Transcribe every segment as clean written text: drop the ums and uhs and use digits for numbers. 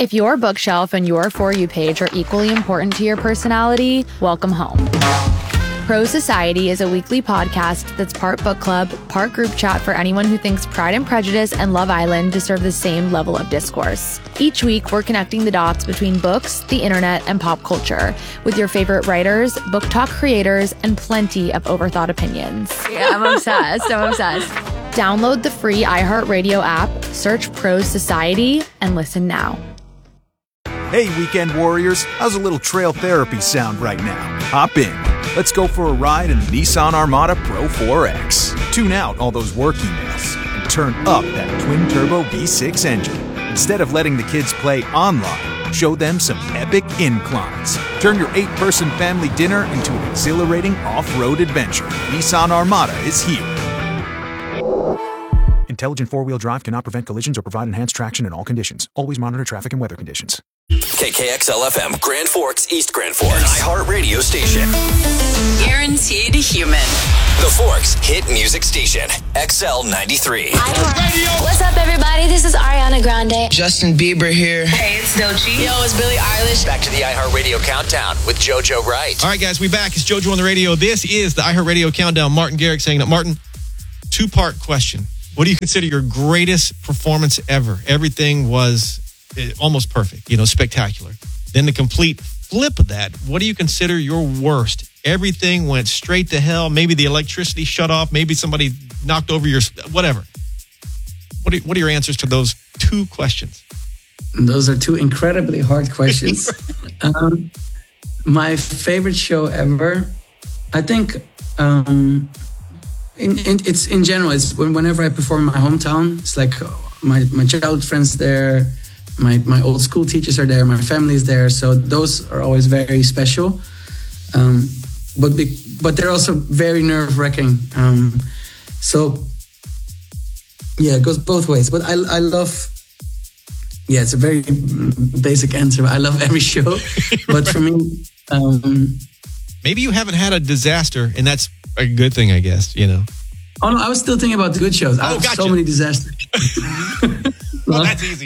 If your bookshelf and your For You page are equally important to your personality, welcome home. Pro Society is a weekly podcast that's part book club, part group chat for anyone who thinks Pride and Prejudice and Love Island deserve the same level of discourse. Each week, we're connecting the dots between books, the internet, and pop culture with your favorite writers, book talk creators, and plenty of overthought opinions. Yeah, I'm obsessed. Download the free iHeartRadio app, search Pro Society, and listen now. Hey, weekend warriors, how's a little trail therapy sound right now? Hop in. Let's go for a ride in the Nissan Armada Pro 4X. Tune out all those work emails and turn up that twin-turbo V6 engine. Instead of letting the kids play online, show them some epic inclines. Turn your 8-person family dinner into an exhilarating off-road adventure. Nissan Armada is here. Intelligent four-wheel drive cannot prevent collisions or provide enhanced traction in all conditions. Always monitor traffic and weather conditions. KKXL-FM, Grand Forks, East Grand Forks. An iHeartRadio station. Guaranteed human. The Forks Hit Music Station. XL 93. What's up, everybody? This is Ariana Grande. Justin Bieber here. Hey, it's Doechii. Yo, it's Billie Eilish. Back to the iHeartRadio Countdown with JoJo Wright. All right, guys, we back. It's JoJo on the radio. This is the iHeartRadio Countdown. Martin Garrix saying that. Martin, two-part question. What do you consider your greatest performance ever? Everything was almost perfect, spectacular. Then the complete flip of that, what do you consider your worst? Everything went straight to hell. Maybe the electricity shut off. Maybe somebody knocked over your, whatever. What are your answers to those two questions? Those are two incredibly hard questions. My favorite show ever, I think, it's in general, it's whenever I perform in my hometown, it's like my childhood friends there, my old school teachers are there, my family is there, so those are always very special. But they're also very nerve-wracking. So yeah, it goes both ways. But I love. Yeah, it's a very basic answer. I love every show, but for me, maybe you haven't had a disaster, and that's a good thing, I guess. Oh no, I was still thinking about the good shows. I have gotcha. so many disasters. Well, that's easy.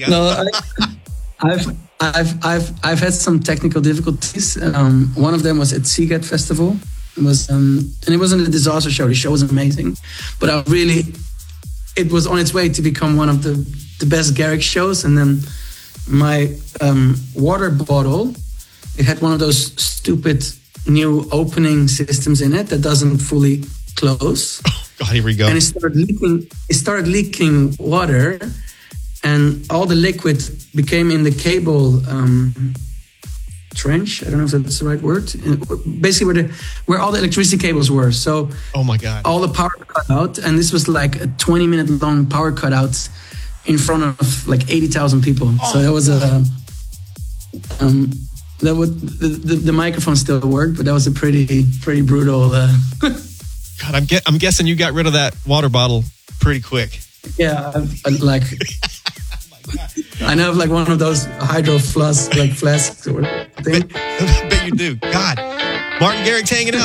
I've had some technical difficulties. One of them was at Seagate Festival. It was and it wasn't a disaster show. The show was amazing, but it was on its way to become one of the best Garrix shows. And then my water bottle, it had one of those stupid new opening systems in it that doesn't fully close. God, here we go. And it started leaking water, and all the liquid became in the cable trench. I don't know if that's the right word. Basically, where all the electricity cables were. So, oh my God, all the power cut out, and this was like a 20-minute long power cutout in front of like 80,000 people. So that was the microphone still worked, but that was a pretty brutal. God, I'm guessing you got rid of that water bottle pretty quick. Yeah, I know of like one of those hydro flasks or thing. I bet you do. God, Martin Garrix hanging out.